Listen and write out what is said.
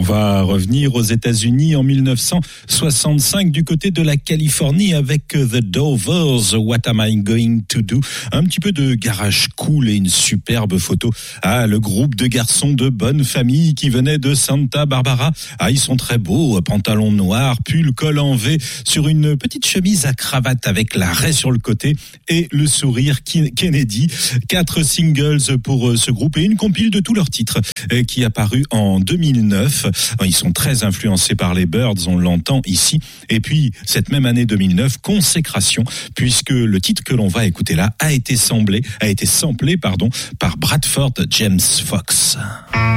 va revenir aux États-Unis en 1965 du côté de la Californie avec The Dovers, What Am I Going to Do? Un petit peu de garage cool et une superbe photo. Ah, le groupe de garçons de bonne famille qui venaient de Santa Barbara. Ah, ils sont très beaux, pantalon noir, pull col en V sur une petite chemise à cravate avec la raie sur le côté et le sourire Kennedy. 4 singles pour ce groupe et une compile de tous leurs titres qui a paru en 2009. Ils sont très influencés par les Byrds, on l'entend ici. Et puis, cette même année 2009, consécration, puisque le titre que l'on va écouter là a été samplé par Bradford James Fox.